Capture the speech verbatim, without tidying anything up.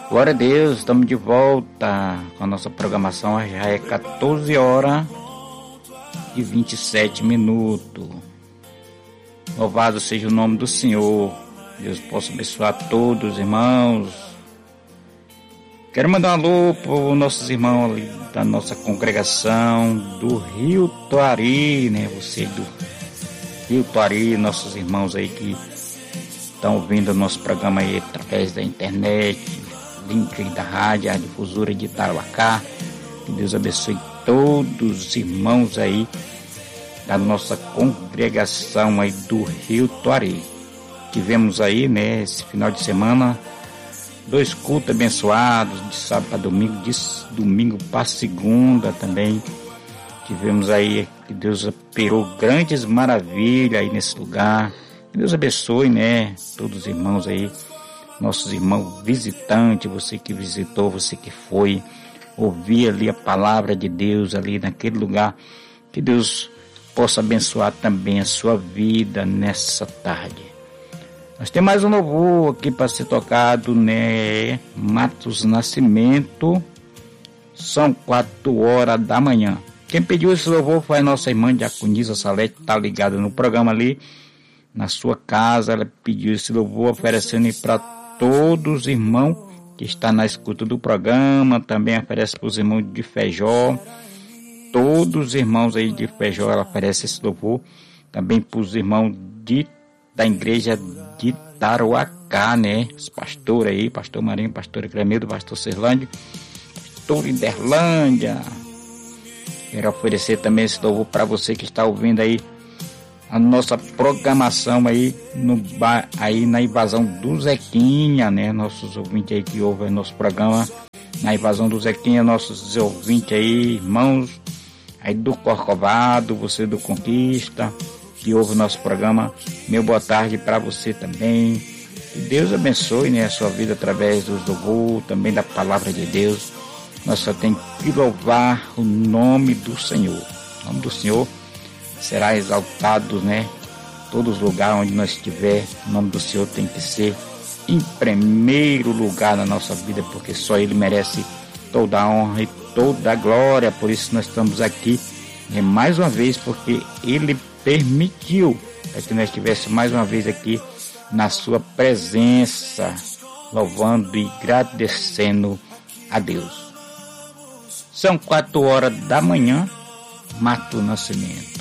Glória a Deus, estamos de volta com a nossa programação. Já é quatorze horas e vinte e sete minutos. Louvado seja o nome do Senhor. Deus possa abençoar todos os irmãos. Quero mandar um alô para os nossos irmãos ali da nossa congregação do Rio Toari, né? Você do Rio Toari, nossos irmãos aí que estão ouvindo o nosso programa aí através da internet, link da rádio, a difusora de Tarauacá. Que Deus abençoe todos os irmãos aí da nossa congregação aí do Rio Toari. Tivemos aí, né, esse final de semana, dois cultos abençoados, de sábado para domingo, de domingo para segunda também. Tivemos aí, que Deus operou grandes maravilhas aí nesse lugar. Que Deus abençoe, né, todos os irmãos aí, nossos irmãos visitantes, você que visitou, você que foi ouvir ali a palavra de Deus ali naquele lugar. Que Deus possa abençoar também a sua vida nessa tarde. Nós temos mais um louvor aqui para ser tocado, né? Matos Nascimento, são quatro horas da manhã. Quem pediu esse louvor foi a nossa irmã Diaconisa Salete, tá ligada no programa ali, na sua casa. Ela pediu esse louvor, oferecendo para todos os irmãos que estão na escuta do programa. Também oferece para os irmãos de Feijó, todos os irmãos aí de Feijó, ela oferece esse louvor. Também para os irmãos de, da igreja de Tarauacá, né? Os pastores aí, pastor Marinho, pastor Cremedo, pastor Serlândia, pastor Iderlândia. Quero oferecer também esse louvor para você que está ouvindo aí a nossa programação aí, no, aí na invasão do Zequinha, né? Nossos ouvintes aí que ouvem nosso programa na invasão do Zequinha, nossos ouvintes aí, irmãos aí do Corcovado, você do Conquista, que ouve o nosso programa, meu boa tarde para você também. Que Deus abençoe, né, a sua vida através dos louvor, também da palavra de Deus. Nós só temos que louvar o nome do Senhor. O nome do Senhor será exaltado, né? Todos os lugares onde nós estiver, o nome do Senhor tem que ser em primeiro lugar na nossa vida, porque só Ele merece toda a honra e toda a glória. Por isso nós estamos aqui, né, mais uma vez, porque Ele permitiu para que nós estivéssemos mais uma vez aqui na sua presença, louvando e agradecendo a Deus. São quatro horas da manhã, Mato Nascimento.